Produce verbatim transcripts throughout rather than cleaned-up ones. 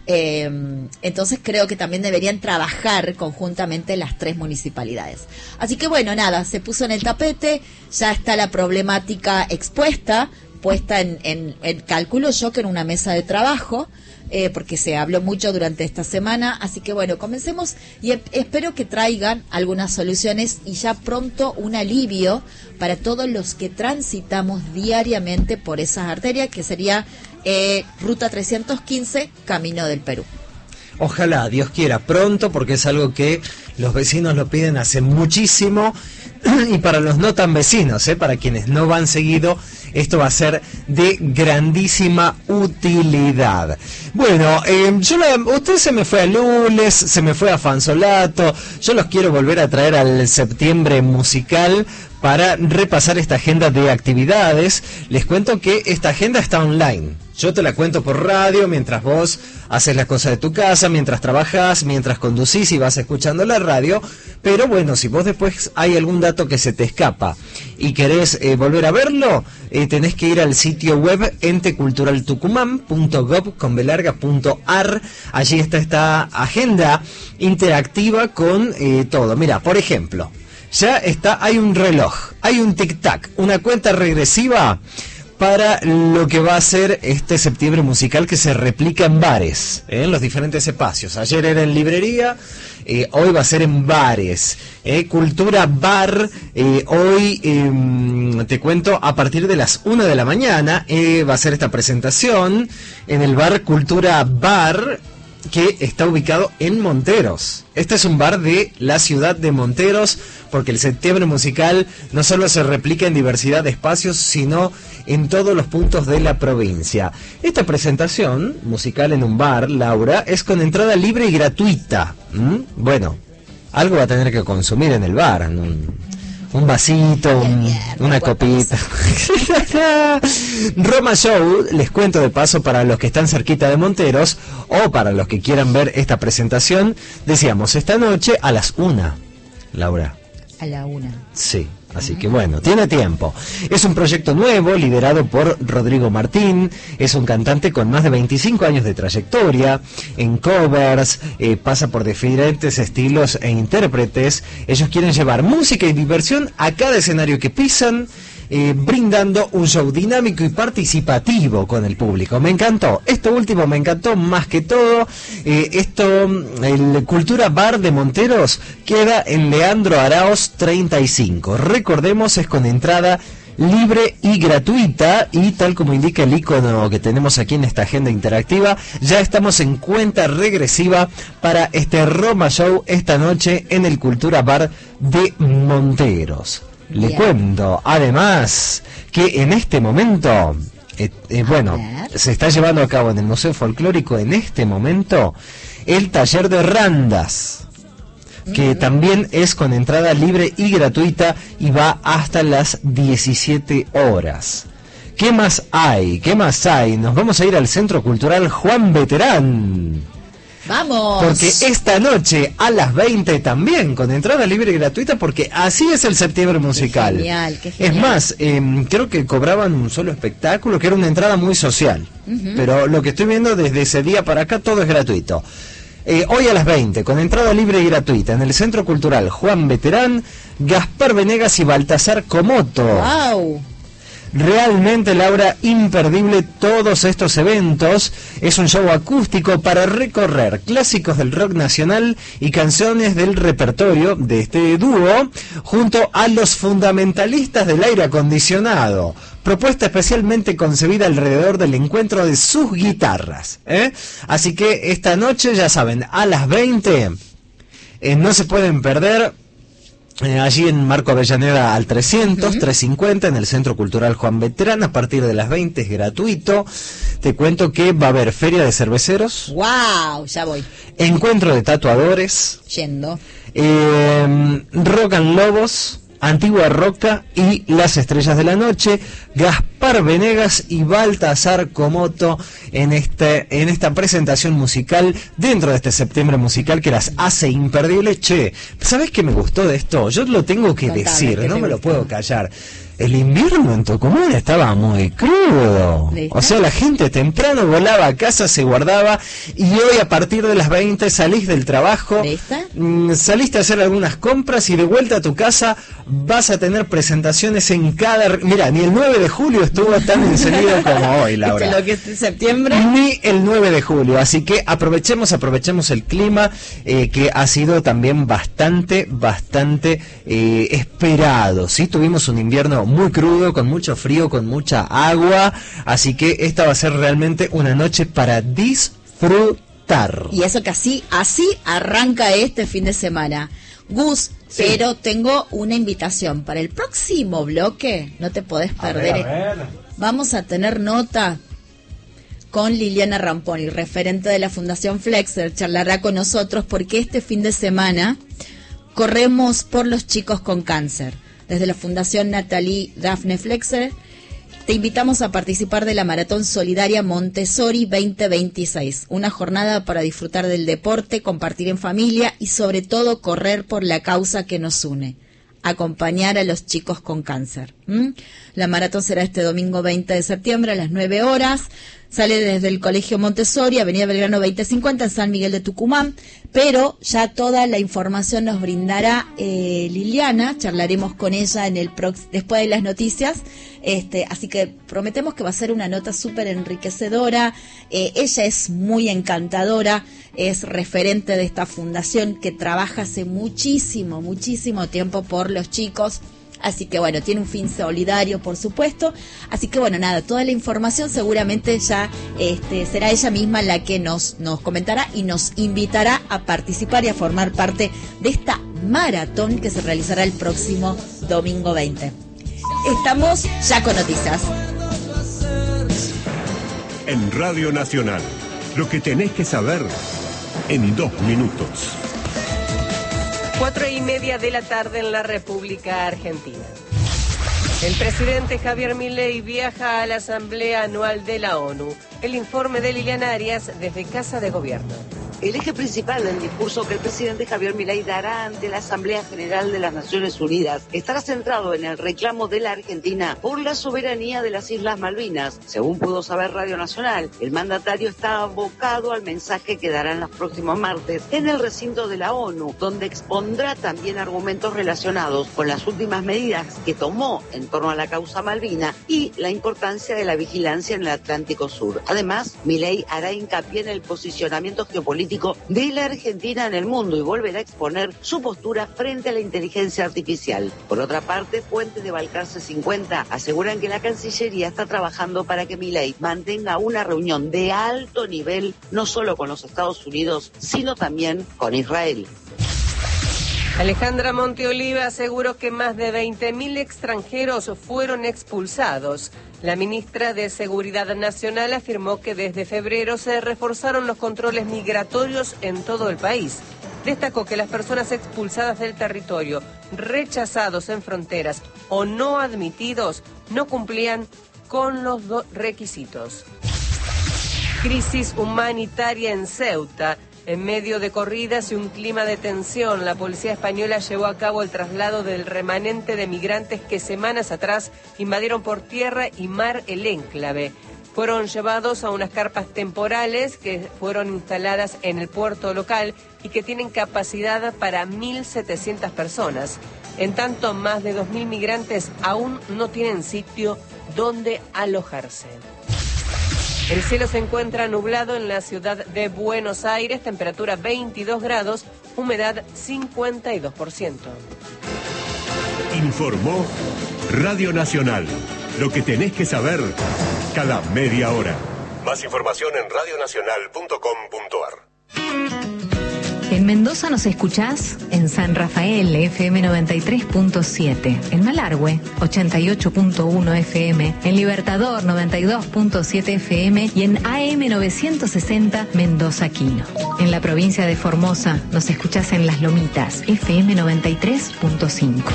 Eh, entonces creo que también deberían trabajar conjuntamente las tres municipalidades. Así que bueno, nada, se puso en el tapete, ya está la problemática expuesta, puesta en, en, en calculo yo que en una mesa de trabajo, eh, porque se habló mucho durante esta semana. Así que bueno, comencemos y e- espero que traigan algunas soluciones y ya pronto un alivio para todos los que transitamos diariamente por esas arterias, que sería Eh, ruta trescientos quince, Camino del Perú. Ojalá, Dios quiera, pronto, porque es algo que los vecinos lo piden hace muchísimo. Y para los no tan vecinos, ¿eh? Para quienes no van seguido, esto va a ser de grandísima utilidad. Bueno, eh, yo la, usted se me fue a Lules, se me fue a Fansolato. Yo los quiero volver a traer al septiembre musical para repasar esta agenda de actividades. Les cuento que esta agenda está online. Yo te la cuento por radio mientras vos haces las cosas de tu casa, mientras trabajas, mientras conducís y vas escuchando la radio. Pero bueno, si vos después hay algún dato que se te escapa y querés eh, volver a verlo, eh, tenés que ir al sitio web ente cultural tucumán punto gob con b larga punto ar. Allí está esta agenda interactiva con eh, todo. Mira, por ejemplo, ya está, hay un reloj, hay un tic-tac, una cuenta regresiva para lo que va a ser este septiembre musical que se replica en bares, ¿eh? En los diferentes espacios. Ayer era en librería, eh, hoy va a ser en bares. ¿eh? Cultura Bar, eh, hoy eh, te cuento, a partir de las una de la mañana eh, va a ser esta presentación en el bar Cultura Bar, que está ubicado en Monteros. Este es un bar de la ciudad de Monteros, porque el septiembre musical no solo se replica en diversidad de espacios, sino en todos los puntos de la provincia. Esta presentación musical en un bar, Laura, es con entrada libre y gratuita. ¿Mm? Bueno, algo va a tener que consumir en el bar, un, un vasito, un, una copita. Roma Show, les cuento de paso para los que están cerquita de Monteros o para los que quieran ver esta presentación, decíamos esta noche a las una, Laura. A la una. Sí, así que bueno, tiene tiempo. Es un proyecto nuevo liderado por Rodrigo Martín. Es un cantante con más de veinticinco años de trayectoria en covers, eh, pasa por diferentes estilos e intérpretes. Ellos quieren llevar música y diversión a cada escenario que pisan, eh, brindando un show dinámico y participativo con el público. Me encantó, esto último me encantó más que todo. Eh, esto, el Cultura Bar de Monteros queda en Leandro Araoz treinta y cinco. Recordemos, es con entrada libre y gratuita, y tal como indica el icono que tenemos aquí en esta agenda interactiva, ya estamos en cuenta regresiva para este Roma Show esta noche en el Cultura Bar de Monteros. Le Bien. cuento, además, que en este momento, eh, eh, bueno, se está llevando a cabo en el Museo Folclórico en este momento el taller de randas, que también es con entrada libre y gratuita y va hasta las diecisiete horas. ¿Qué más hay? ¿Qué más hay? Nos vamos a ir al Centro Cultural Juan Beterán. ¡Vamos! Porque esta noche a las veinte también, con entrada libre y gratuita, porque así es el septiembre musical. Qué genial, qué genial. Es más, eh, creo que cobraban un solo espectáculo, que era una entrada muy social. Uh-huh. Pero lo que estoy viendo desde ese día para acá, todo es gratuito. Eh, hoy a las veinte, con entrada libre y gratuita, en el Centro Cultural Juan Beterán, Gaspar Venegas y Baltasar Comoto. ¡Wow! Realmente, Laura, imperdible todos estos eventos. Es un show acústico para recorrer clásicos del rock nacional y canciones del repertorio de este dúo, junto a los fundamentalistas del aire acondicionado. Propuesta especialmente concebida alrededor del encuentro de sus guitarras, ¿eh? Así que esta noche, ya saben, a las veinte, eh, no se pueden perder. Eh, allí en Marco Avellaneda al trescientos, uh-huh. trescientos cincuenta, en el Centro Cultural Juan Beterán, a partir de las veinte es gratuito. Te cuento que va a haber feria de cerveceros. ¡Wow! Ya voy. Encuentro de tatuadores. Yendo. Eh, Rock and Lobos, Antigua Roca y Las Estrellas de la Noche. Gaspar Venegas y Baltasar Comoto en este en esta presentación musical dentro de este septiembre musical que las hace imperdibles. Che, ¿sabés qué me gustó de esto? Yo lo tengo que Contame, decir, no me gustó? lo puedo callar. el invierno en Tucumán estaba muy crudo. ¿Viste? O sea, la gente temprano volaba a casa, se guardaba, y hoy a partir de las veinte salís del trabajo, mmm, saliste a hacer algunas compras y de vuelta a tu casa vas a tener presentaciones en cada... Mira, ni el nueve de julio estuvo tan encendido como hoy, Laura. ¿Viste lo que es septiembre? Ni el nueve de julio, así que aprovechemos, aprovechemos el clima, eh, que ha sido también bastante, bastante eh, esperado, ¿sí? Tuvimos un invierno muy crudo, con mucho frío, con mucha agua, así que esta va a ser realmente una noche para disfrutar. Y eso que así, así arranca este fin de semana. Gus, sí. Pero tengo una invitación para el próximo bloque, no te podés perder. A ver, a ver. Vamos a tener nota con Liliana Ramponi, referente de la Fundación Flexer, charlará con nosotros porque este fin de semana corremos por los chicos con cáncer. Desde la Fundación Natalie Daphne Flexer te invitamos a participar de la Maratón Solidaria Montessori veinte veintiséis, una jornada para disfrutar del deporte, compartir en familia y sobre todo correr por la causa que nos une, acompañar a los chicos con cáncer. ¿Mm? La maratón será este domingo veinte de septiembre a las nueve horas. Sale desde el Colegio Montessori, Avenida Belgrano veinte cincuenta, en San Miguel de Tucumán, pero ya toda la información nos brindará eh, Liliana, charlaremos con ella en el prox- después de las noticias, este, así que prometemos que va a ser una nota súper enriquecedora. Eh, ella es muy encantadora, es referente de esta fundación que trabaja hace muchísimo, muchísimo tiempo por los chicos. Así que bueno, tiene un fin solidario, por supuesto. Así que bueno, nada, toda la información seguramente ya este, será ella misma la que nos, nos comentará y nos invitará a participar y a formar parte de esta maratón que se realizará el próximo domingo veinte. Estamos ya con noticias. En Radio Nacional, lo que tenés que saber en dos minutos. Cuatro y media de la tarde en la República Argentina. El presidente Javier Milei viaja a la Asamblea Anual de la ONU. El informe de Liliana Arias desde Casa de Gobierno. El eje principal del discurso que el presidente Javier Milei dará ante la Asamblea General de las Naciones Unidas estará centrado en el reclamo de la Argentina por la soberanía de las Islas Malvinas. Según pudo saber Radio Nacional, el mandatario está abocado al mensaje que dará en los próximos martes en el recinto de la ONU, donde expondrá también argumentos relacionados con las últimas medidas que tomó en torno a la causa Malvina y la importancia de la vigilancia en el Atlántico Sur. Además, Milei hará hincapié en el posicionamiento geopolítico de la Argentina en el mundo y volverá a exponer su postura frente a la inteligencia artificial. Por otra parte, fuentes de Balcarce cincuenta aseguran que la Cancillería está trabajando para que Milei mantenga una reunión de alto nivel, no solo con los Estados Unidos, sino también con Israel. Alejandra Monteoliva aseguró que más de veinte mil extranjeros fueron expulsados. La ministra de Seguridad Nacional afirmó que desde febrero se reforzaron los controles migratorios en todo el país. Destacó que las personas expulsadas del territorio, rechazados en fronteras o no admitidos, no cumplían con los dos requisitos. Crisis humanitaria en Ceuta. En medio de corridas y un clima de tensión, la policía española llevó a cabo el traslado del remanente de migrantes que semanas atrás invadieron por tierra y mar el enclave. Fueron llevados a unas carpas temporales que fueron instaladas en el puerto local y que tienen capacidad para mil setecientas personas. En tanto, más de dos mil migrantes aún no tienen sitio donde alojarse. El cielo se encuentra nublado en la ciudad de Buenos Aires, temperatura veintidós grados, humedad cincuenta y dos por ciento. Informó Radio Nacional. Lo que tenés que saber cada media hora. Más información en radio nacional punto com punto a r. En Mendoza nos escuchás en San Rafael, F M noventa y tres punto siete, en Malargüe, ochenta y ocho punto uno F M, en Libertador, noventa y dos punto siete F M y en A M novecientos sesenta Mendoza Quino. En la provincia de Formosa nos escuchás en Las Lomitas, F M noventa y tres punto cinco.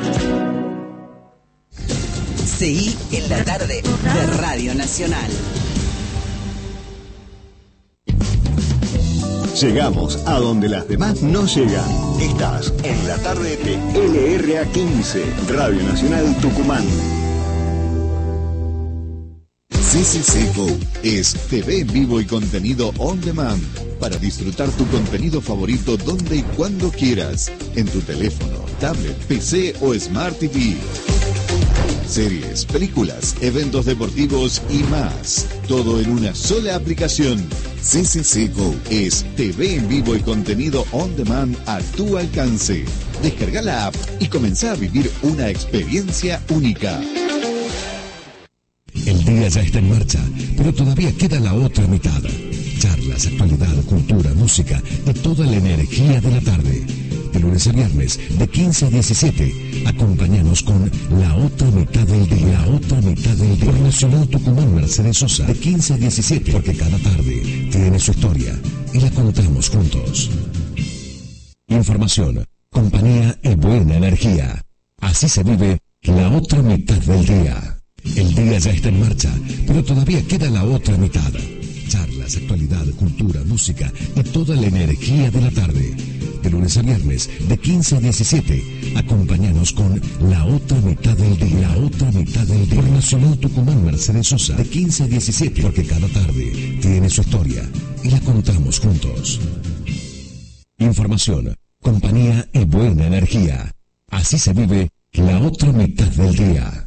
Seguí en la tarde de Radio Nacional. Llegamos a donde las demás no llegan. Estás en la tarde de L R A quince, Radio Nacional Tucumán. C C C Go es T V en vivo y contenido on demand para disfrutar tu contenido favorito donde y cuando quieras, en tu teléfono, tablet, P C o Smart T V. Series, películas, eventos deportivos y más. Todo en una sola aplicación. C C C Go es T V en vivo y contenido on demand a tu alcance. Descarga la app y comenzá a vivir una experiencia única. El día ya está en marcha, pero todavía queda la otra mitad. Charlas, actualidad, cultura, música y toda la energía de la tarde. De lunes a viernes, de quince a diecisiete, acompáñanos con La Otra Mitad del Día. La Otra Mitad del Día. Por Nacional Tucumán Mercedes Sosa, de quince a diecisiete, porque cada tarde tiene su historia y la contamos juntos. Información, compañía y buena energía. Así se vive La Otra Mitad del Día. El día ya está en marcha, pero todavía queda la otra mitad. Charlas, actualidad, cultura, música y toda la energía de la tarde. De lunes a viernes, de quince a diecisiete, acompáñanos con La Otra Mitad del Día. La Otra Mitad del Día. Por Nacional Tucumán Mercedes Sosa, de quince a diecisiete, porque cada tarde tiene su historia y la contamos juntos. Información, compañía y buena energía. Así se vive La Otra Mitad del Día.